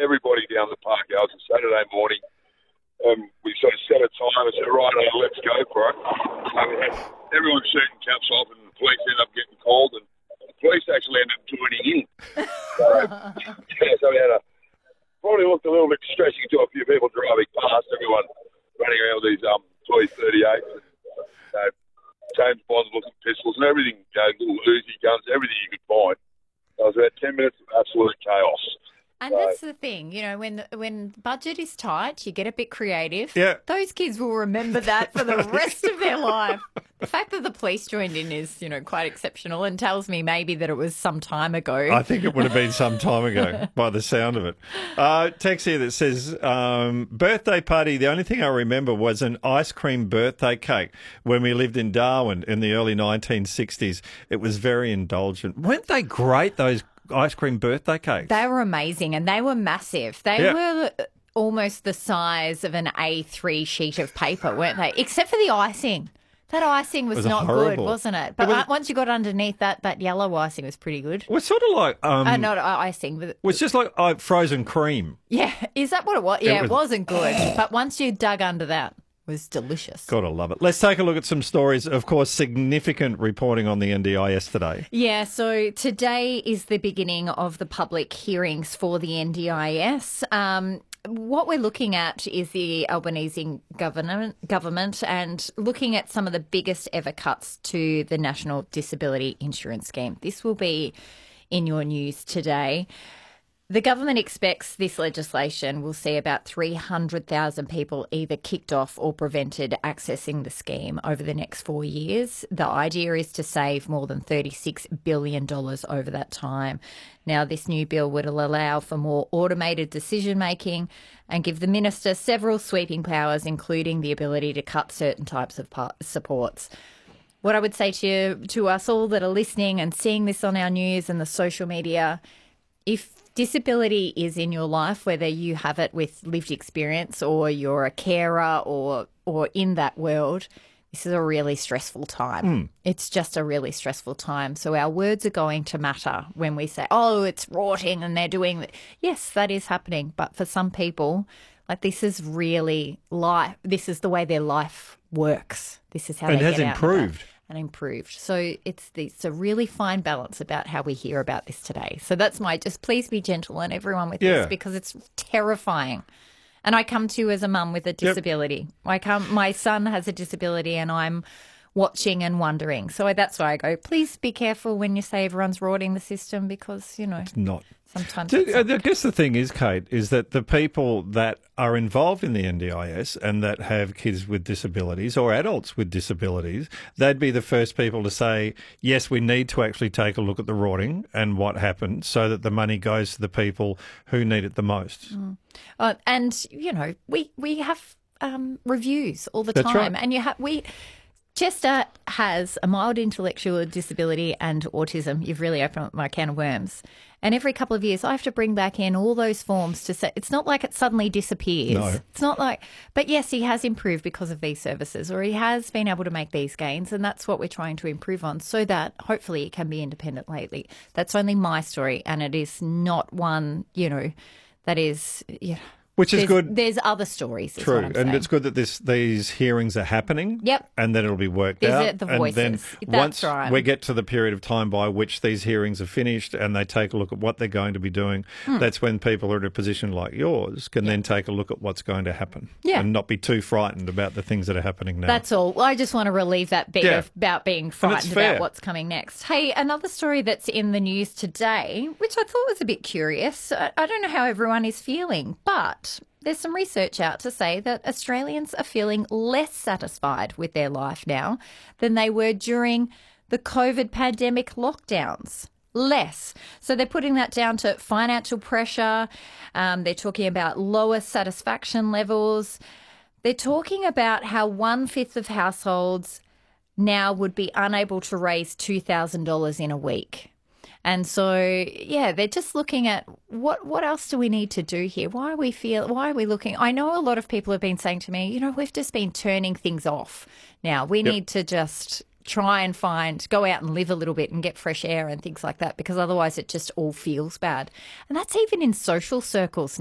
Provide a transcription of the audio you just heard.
everybody down the park. It was a Saturday morning. We sort of set a time and said, right, let's go for it. We had everyone shooting caps off, and the police ended up getting called, and the police actually ended up joining in. So we had probably looked a little bit distressing to a few people driving past, everyone running around with these toy 38s, and James Bond-looking pistols and everything, little Uzi guns, everything you could find. It was about 10 minutes of absolute chaos. And that's the thing, when budget is tight, you get a bit creative. Yeah. Those kids will remember that for the rest of their life. The fact that the police joined in is, quite exceptional and tells me maybe that it was some time ago. I think it would have been some time ago by the sound of it. Text here that says, birthday party, the only thing I remember was an ice cream birthday cake when we lived in Darwin in the early 1960s. It was very indulgent. Weren't they great, those ice cream birthday cakes? They were amazing and they were massive. They were almost the size of an A3 sheet of paper, weren't they? Except for the icing. That icing was not horrible. good, wasn't it? But once you got underneath that yellow icing was pretty good. It was sort of like... not icing. But it was just like frozen cream. Yeah, is that what it was? Yeah, it wasn't good. But once you dug under that, was delicious. Gotta love it. Let's take a look at some stories. Of course, significant reporting on the NDIS today. Yeah, so today is the beginning of the public hearings for the NDIS. What we're looking at is the Albanese government and looking at some of the biggest ever cuts to the National Disability Insurance Scheme. This will be in your news today. The government expects this legislation will see about 300,000 people either kicked off or prevented accessing the scheme over the next 4 years. The idea is to save more than $36 billion over that time. Now, this new bill would allow for more automated decision-making and give the minister several sweeping powers, including the ability to cut certain types of supports. What I would say to us all that are listening and seeing this on our news and the social media, if disability is in your life, whether you have it with lived experience or you're a carer or in that world, this is a really stressful time. It's just a really stressful time. So our words are going to matter when we say, oh, it's rotting and they're doing that. Yes, that is happening. But for some people, this is really life. This is the way their life works. This is how they get out of that. And it has improved. And improved. So it's a really fine balance about how we hear about this today. So that's just please be gentle on everyone with this because it's terrifying. And I come to you as a mum with a disability. My son has a disability and I'm watching and wondering. So that's why I go, please be careful when you say everyone's rotting the system because, It's not. Sometimes I guess the thing is, Kate, is that the people that are involved in the NDIS and that have kids with disabilities or adults with disabilities, they'd be the first people to say, yes, we need to actually take a look at the rotting and what happened so that the money goes to the people who need it the most. And, we have reviews all the That's time. right. And Chester has a mild intellectual disability and autism. You've really opened up my can of worms. And every couple of years, I have to bring back in all those forms to say it's not like it suddenly disappears. No. It's not like, but yes, he has improved because of these services, or he has been able to make these gains, and that's what we're trying to improve on, so that hopefully it can be independent lately. That's only my story, and it is not one, that is. Which is good. There's other stories. True. And saying. It's good that these hearings are happening. Yep. And then it'll be worked These out. are the voices. And then That's once right. we get to the period of time by which these hearings are finished and they take a look at what they're going to be doing, that's when people are in a position like yours can then take a look at what's going to happen. Yeah. And not be too frightened about the things that are happening now. That's all. I just want to relieve that bit about being frightened about what's coming next. Hey, another story that's in the news today, which I thought was a bit curious. I don't know how everyone is feeling, but there's some research out to say that Australians are feeling less satisfied with their life now than they were during the COVID pandemic lockdowns. Less. So they're putting that down to financial pressure. They're talking about lower satisfaction levels. They're talking about how 1/5 of households now would be unable to raise $2,000 in a week. And so, they're just looking at what else do we need to do here? Why are we looking? I know a lot of people have been saying to me, we've just been turning things off now. We need to just try and go out and live a little bit and get fresh air and things like that, because otherwise it just all feels bad. And that's even in social circles